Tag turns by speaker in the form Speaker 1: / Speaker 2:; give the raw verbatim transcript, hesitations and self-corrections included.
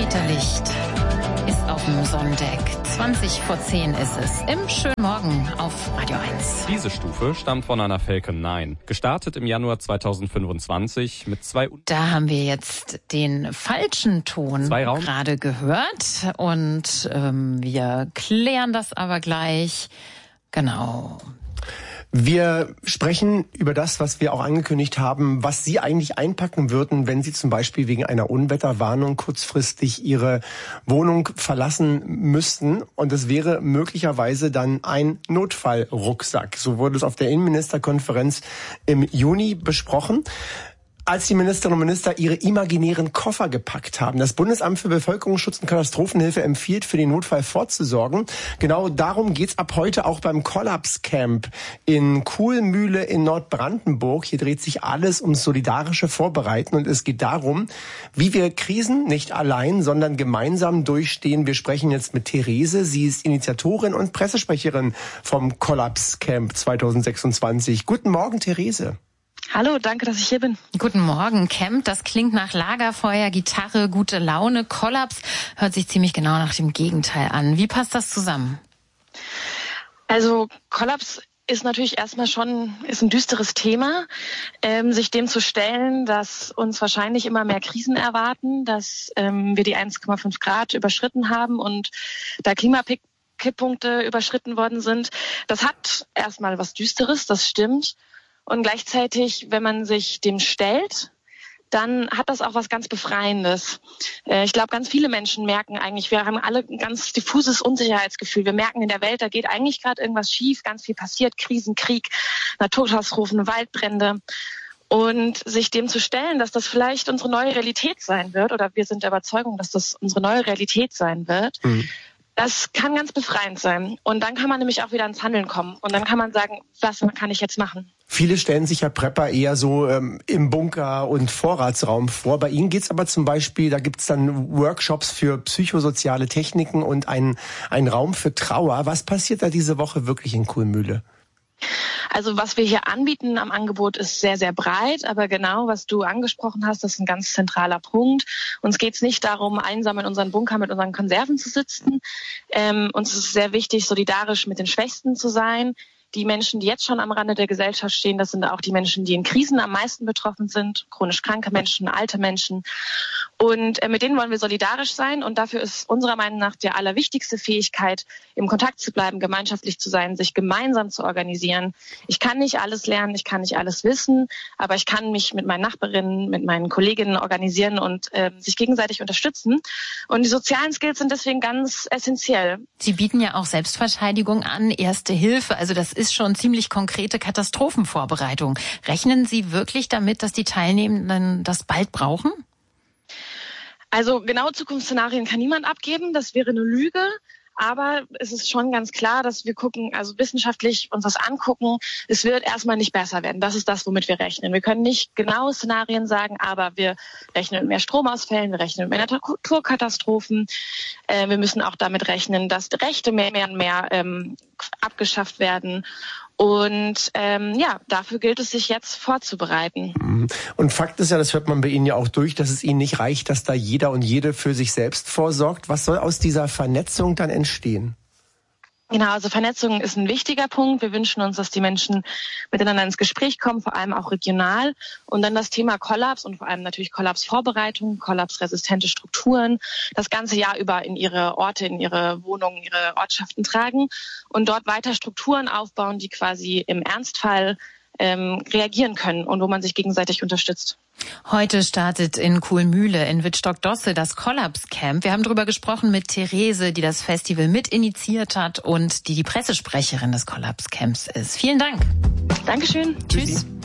Speaker 1: Wetterlicht ist auf dem Sonnendeck. zwanzig vor zehn ist es. Im schönen Morgen auf Radio eins.
Speaker 2: Diese Stufe stammt von einer Falcon neun. Gestartet im Januar zweitausendfünfundzwanzig mit zwei...
Speaker 1: Da haben wir jetzt den falschen Ton gerade gehört. Und ähm, wir klären das aber gleich. Genau.
Speaker 3: Wir sprechen über das, was wir auch angekündigt haben, was Sie eigentlich einpacken würden, wenn Sie zum Beispiel wegen einer Unwetterwarnung kurzfristig Ihre Wohnung verlassen müssten. Und es wäre möglicherweise dann ein Notfallrucksack. So wurde es auf der Innenministerkonferenz im Juni besprochen, als die Ministerinnen und Minister ihre imaginären Koffer gepackt haben. Das Bundesamt für Bevölkerungsschutz und Katastrophenhilfe empfiehlt, für den Notfall vorzusorgen. Genau darum geht's ab heute auch beim Kollaps-Camp in Kuhlmühle in Nordbrandenburg. Hier dreht sich alles ums solidarische Vorbereiten und es geht darum, wie wir Krisen nicht allein, sondern gemeinsam durchstehen. Wir sprechen jetzt mit Therese. Sie ist Initiatorin und Pressesprecherin vom Kollaps-Camp zweitausendsechsundzwanzig. Guten Morgen, Therese.
Speaker 4: Hallo, danke, dass ich hier bin.
Speaker 1: Guten Morgen. Camp, das klingt nach Lagerfeuer, Gitarre, gute Laune. Kollaps hört sich ziemlich genau nach dem Gegenteil an. Wie passt das zusammen?
Speaker 4: Also Kollaps ist natürlich erstmal schon ist ein düsteres Thema, ähm, sich dem zu stellen, dass uns wahrscheinlich immer mehr Krisen erwarten, dass ähm, wir die eins Komma fünf Grad überschritten haben und da Klimakipppunkte überschritten worden sind. Das hat erstmal was Düsteres, das stimmt. Und gleichzeitig, wenn man sich dem stellt, dann hat das auch was ganz Befreiendes. Ich glaube, ganz viele Menschen merken eigentlich, wir haben alle ein ganz diffuses Unsicherheitsgefühl. Wir merken in der Welt, da geht eigentlich gerade irgendwas schief, ganz viel passiert, Krisen, Krieg, Naturkatastrophen, Waldbrände. Und sich dem zu stellen, dass das vielleicht unsere neue Realität sein wird, oder wir sind der Überzeugung, dass das unsere neue Realität sein wird, mhm. Das kann ganz befreiend sein. Und dann kann man nämlich auch wieder ins Handeln kommen. Und dann kann man sagen, was kann ich jetzt machen?
Speaker 3: Viele stellen sich ja Prepper eher so ähm, im Bunker und Vorratsraum vor. Bei Ihnen geht's aber zum Beispiel, da gibt's dann Workshops für psychosoziale Techniken und einen, einen Raum für Trauer. Was passiert da diese Woche wirklich in Kuhlmühle?
Speaker 4: Also was wir hier anbieten am Angebot ist sehr, sehr breit, aber genau, was du angesprochen hast, das ist ein ganz zentraler Punkt. Uns geht es nicht darum, einsam in unseren Bunker mit unseren Konserven zu sitzen. Ähm, uns ist es sehr wichtig, solidarisch mit den Schwächsten zu sein. Die Menschen, die jetzt schon am Rande der Gesellschaft stehen, das sind auch die Menschen, die in Krisen am meisten betroffen sind, chronisch kranke Menschen, alte Menschen. Und äh, mit denen wollen wir solidarisch sein. Und dafür ist unserer Meinung nach die allerwichtigste Fähigkeit, im Kontakt zu bleiben, gemeinschaftlich zu sein, sich gemeinsam zu organisieren. Ich kann nicht alles lernen, ich kann nicht alles wissen, aber ich kann mich mit meinen Nachbarinnen, mit meinen Kolleginnen organisieren und äh, sich gegenseitig unterstützen. Und die sozialen Skills sind deswegen ganz essentiell.
Speaker 1: Sie bieten ja auch Selbstverteidigung an, Erste Hilfe, also das ist schon ziemlich konkrete Katastrophenvorbereitung. Rechnen Sie wirklich damit, dass die Teilnehmenden das bald brauchen?
Speaker 4: Also genaue Zukunftsszenarien kann niemand abgeben, das wäre eine Lüge. Aber es ist schon ganz klar, dass wir gucken, also wissenschaftlich uns das angucken, es wird erstmal nicht besser werden. Das ist das, womit wir rechnen. Wir können nicht genaue Szenarien sagen, aber wir rechnen mit mehr Stromausfällen, wir rechnen mit mehr Naturkatastrophen. Äh, wir müssen auch damit rechnen, dass Rechte mehr, mehr und mehr ähm, abgeschafft werden. Und ähm, ja, dafür gilt es, sich jetzt vorzubereiten.
Speaker 3: Und Fakt ist ja, das hört man bei Ihnen ja auch durch, dass es Ihnen nicht reicht, dass da jeder und jede für sich selbst vorsorgt. Was soll aus dieser Vernetzung dann entstehen?
Speaker 4: Genau, also Vernetzung ist ein wichtiger Punkt. Wir wünschen uns, dass die Menschen miteinander ins Gespräch kommen, vor allem auch regional. Und dann das Thema Kollaps und vor allem natürlich Kollapsvorbereitung, kollapsresistente Strukturen, das ganze Jahr über in ihre Orte, in ihre Wohnungen, ihre Ortschaften tragen und dort weiter Strukturen aufbauen, die quasi im Ernstfall ähm, reagieren können und wo man sich gegenseitig unterstützt.
Speaker 1: Heute startet in Kuhlmühle in Wittstock-Dosse das Kollaps-Camp. Wir haben darüber gesprochen mit Therese, die das Festival mit initiiert hat und die die Pressesprecherin des Kollaps-Camps ist. Vielen Dank.
Speaker 4: Dankeschön.
Speaker 1: Tschüss. Tschüss.